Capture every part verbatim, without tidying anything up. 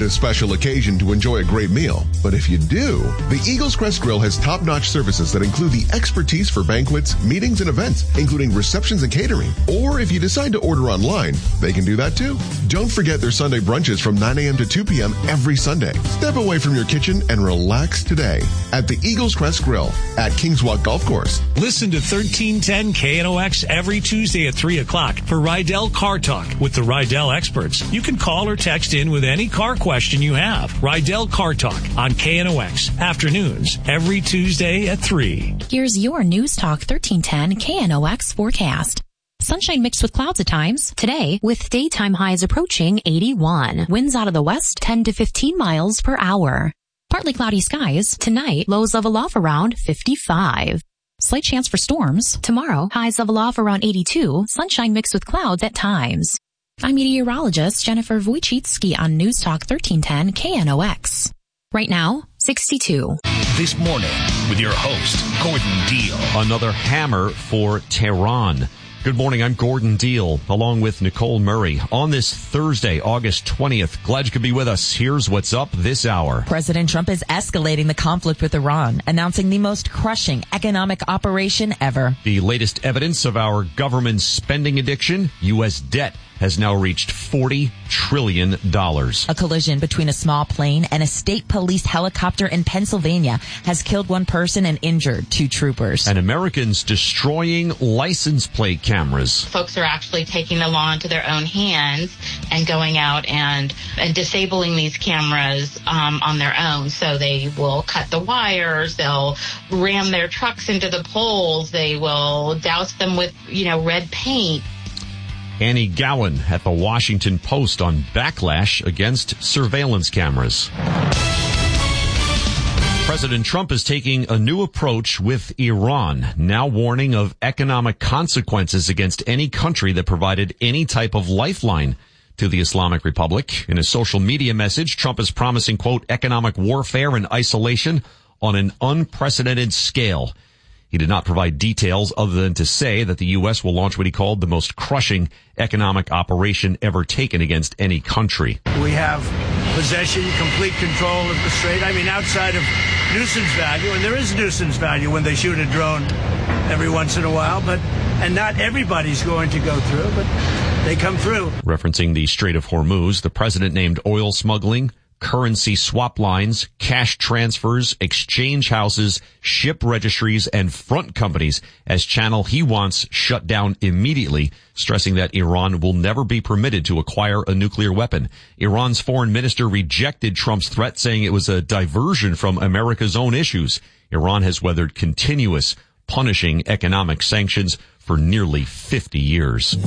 this special occasion to enjoy a great meal. But if you do, the Eagles Crest Grill has top-notch services that include the expertise for banquets, meetings, and events, including receptions and catering. Or if you decide to order online, they can do that too. Don't forget their Sunday brunches from nine a.m. to two p.m. every Sunday. Step away from your kitchen and relax today at the Eagles Crest Grill at Kings Walk Golf Course. Listen to thirteen ten K N O X every Tuesday at three o'clock for Rydell Car Talk with the Rydell experts. You can call or text in with any car question you have. Rydell Car Talk on K N O X afternoons every Tuesday at three. Here's your News Talk thirteen ten K N O X forecast. Sunshine mixed with clouds at times. Today, with daytime highs approaching eighty-one. Winds out of the west ten to fifteen miles per hour. Partly cloudy skies. Tonight, lows level off around fifty-five. Slight chance for storms. Tomorrow, highs level off around eighty-two. Sunshine mixed with clouds at times. I'm meteorologist Jennifer Wojcicki on News Talk thirteen ten K N O X. Right now, sixty-two. This morning with your host, Gordon Deal. Another hammer for Tehran. Good morning, I'm Gordon Deal, along with Nicole Murray. On this Thursday, August twentieth, glad you could be with us. Here's what's up this hour. President Trump is escalating the conflict with Iran, announcing the most crushing economic operation ever. The latest evidence of our government spending addiction, U S debt has now reached forty trillion dollars. A collision between a small plane and a state police helicopter in Pennsylvania has killed one person and injured two troopers. And Americans destroying license plate cameras. Folks are actually taking the law into their own hands and going out and, and disabling these cameras um, on their own. So they will cut the wires, they'll ram their trucks into the poles, they will douse them with, you know, red paint. Annie Gowan at the Washington Post on backlash against surveillance cameras. President Trump is taking a new approach with Iran, now warning of economic consequences against any country that provided any type of lifeline to the Islamic Republic. In a social media message, Trump is promising, quote, economic warfare and isolation on an unprecedented scale. He did not provide details other than to say that the U S will launch what he called the most crushing economic operation ever taken against any country. We have possession, complete control of the strait. I mean, outside of nuisance value, and there is nuisance value when they shoot a drone every once in a while, but and not everybody's going to go through, but they come through. Referencing the Strait of Hormuz, the president named oil smuggling, currency swap lines, cash transfers, exchange houses, ship registries, and front companies as channel he wants shut down immediately, stressing that Iran will never be permitted to acquire a nuclear weapon. Iran's foreign minister rejected Trump's threat, saying it was a diversion from America's own issues. Iran has weathered continuous, punishing economic sanctions for nearly fifty years.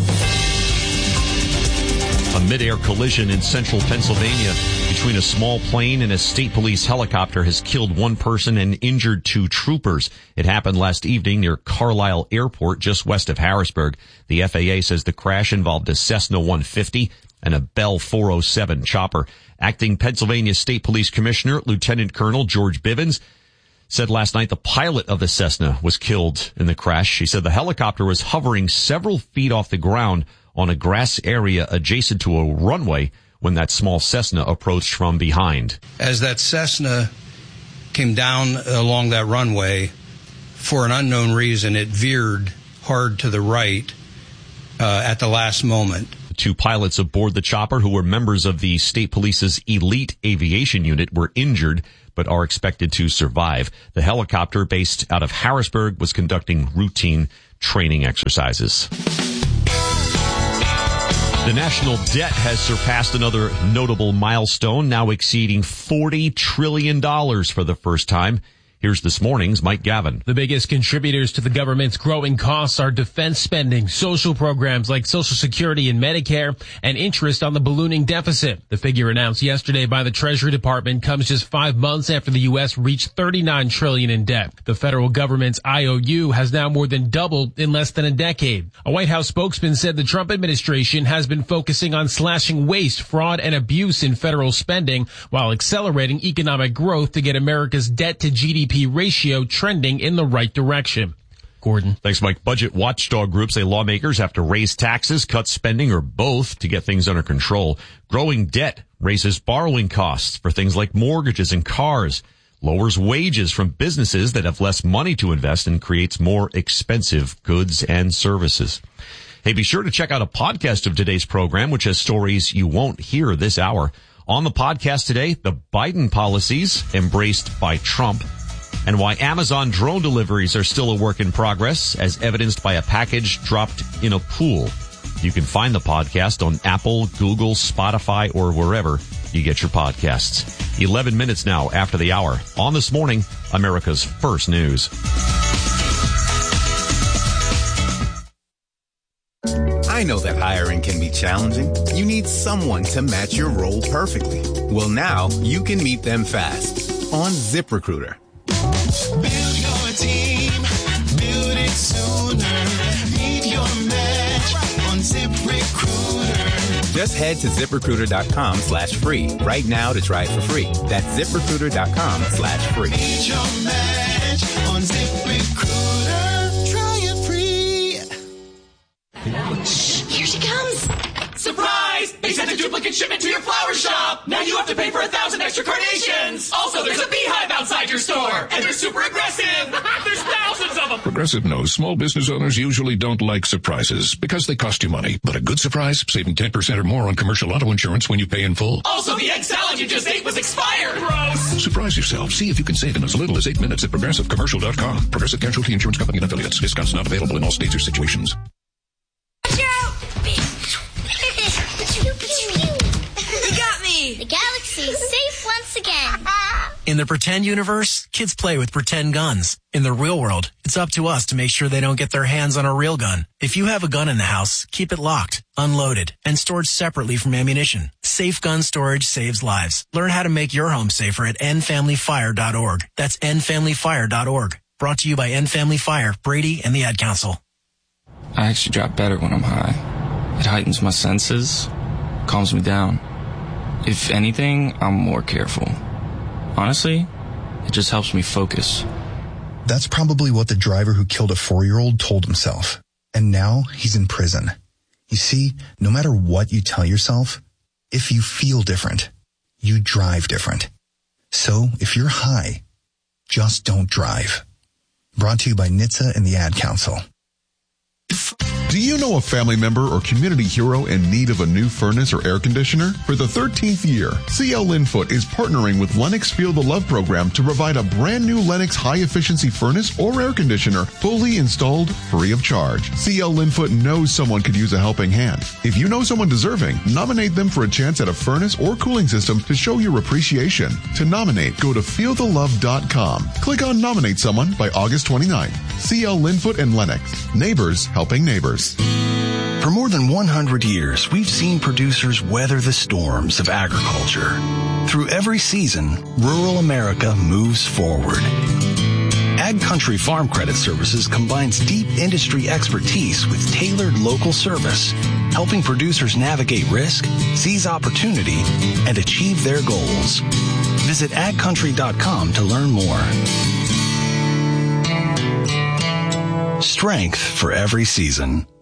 A mid-air collision in central Pennsylvania between a small plane and a state police helicopter has killed one person and injured two troopers. It happened last evening near Carlisle Airport, just west of Harrisburg. The F A A says the crash involved a Cessna one fifty and a Bell four oh seven chopper. Acting Pennsylvania State Police Commissioner Lieutenant Colonel George Bivens said last night the pilot of the Cessna was killed in the crash. He said the helicopter was hovering several feet off the ground on a grass area adjacent to a runway when that small Cessna approached from behind. As that Cessna came down along that runway, for an unknown reason, it veered hard to the right uh, at the last moment. The two pilots aboard the chopper, who were members of the state police's elite aviation unit, were injured but are expected to survive. The helicopter, based out of Harrisburg, was conducting routine training exercises. The national debt has surpassed another notable milestone, now exceeding forty trillion dollars for the first time. Here's this morning's Mike Gavin. The biggest contributors to the government's growing costs are defense spending, social programs like Social Security and Medicare, and interest on the ballooning deficit. The figure announced yesterday by the Treasury Department comes just five months after the U S reached thirty-nine trillion dollars in debt. The federal government's I O U has now more than doubled in less than a decade. A White House spokesman said the Trump administration has been focusing on slashing waste, fraud, and abuse in federal spending while accelerating economic growth to get America's debt to G D P ratio trending in the right direction. Gordon. Thanks, Mike. Budget watchdog groups say lawmakers have to raise taxes, cut spending, or both to get things under control. Growing debt raises borrowing costs for things like mortgages and cars, lowers wages from businesses that have less money to invest, and creates more expensive goods and services. Hey, be sure to check out a podcast of today's program, which has stories you won't hear this hour. On the podcast today, the Biden policies embraced by Trump, and why Amazon drone deliveries are still a work in progress, as evidenced by a package dropped in a pool. You can find the podcast on Apple, Google, Spotify, or wherever you get your podcasts. eleven minutes now after the hour. On This Morning, America's First News. I know that hiring can be challenging. You need someone to match your role perfectly. Well, now you can meet them fast on ZipRecruiter. Build your team, build it sooner. Meet your match on ZipRecruiter. Just head to ZipRecruiter.com slash free right now to try it for free. That's ZipRecruiter.com slash free. Meet your match on ZipRecruiter. Try it free. Shh, here she comes. Surprise! They sent a duplicate shipment to your flower shop. Now you have to pay for a thousand extra carnations. Also, there's a beehive outside your store, and they're super aggressive. There's thousands of them. Progressive knows small business owners usually don't like surprises because they cost you money. But a good surprise, saving ten percent or more on commercial auto insurance when you pay in full. Also, the egg salad you just ate was expired. Gross. Surprise yourself. See if you can save in as little as eight minutes at progressive commercial dot com. Progressive Casualty Insurance Company and affiliates. Discounts not available in all states or situations. You got me! The galaxy is safe once again. In the pretend universe, kids play with pretend guns. In the real world, it's up to us to make sure they don't get their hands on a real gun. If you have a gun in the house, keep it locked, unloaded, and stored separately from ammunition. Safe gun storage saves lives. Learn how to make your home safer at end family fire dot org. That's end family fire dot org. Brought to you by End Family Fire, Brady, and the Ad Council. I actually drop better when I'm high. It heightens my senses, calms me down. If anything, I'm more careful. Honestly, it just helps me focus. That's probably what the driver who killed a four-year-old told himself. And now he's in prison. You see, no matter what you tell yourself, if you feel different, you drive different. So if you're high, just don't drive. Brought to you by N H T S A and the Ad Council. Do you know a family member or community hero in need of a new furnace or air conditioner? For the thirteenth year, C L Linfoot is partnering with Lennox Feel the Love program to provide a brand new Lennox high-efficiency furnace or air conditioner fully installed free of charge. C L Linfoot knows someone could use a helping hand. If you know someone deserving, nominate them for a chance at a furnace or cooling system to show your appreciation. To nominate, go to feel the love dot com. Click on Nominate Someone by August twenty-ninth. C L Linfoot and Lennox. Neighbors helping neighbors. For more than one hundred years, we've seen producers weather the storms of agriculture. Through every season, rural America moves forward. Ag Country Farm Credit Services combines deep industry expertise with tailored local service, helping producers navigate risk, seize opportunity, and achieve their goals. Visit ag country dot com to learn more. Strength for every season.